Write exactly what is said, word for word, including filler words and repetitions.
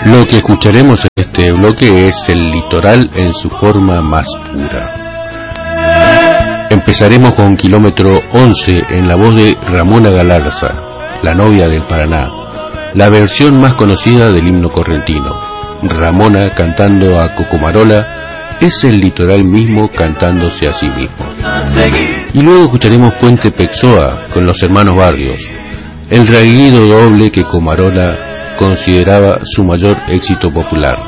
Lo que escucharemos en este bloque es el litoral en su forma más pura. Empezaremos con Kilómetro once en la voz de Ramona Galarza, la novia del Paraná, la versión más conocida del himno correntino. Ramona cantando a Cocomarola es el litoral mismo cantándose a sí mismo. Y luego escucharemos Puente Pexoa con los hermanos Barrios, el reguido doble que Comarola consideraba su mayor éxito popular.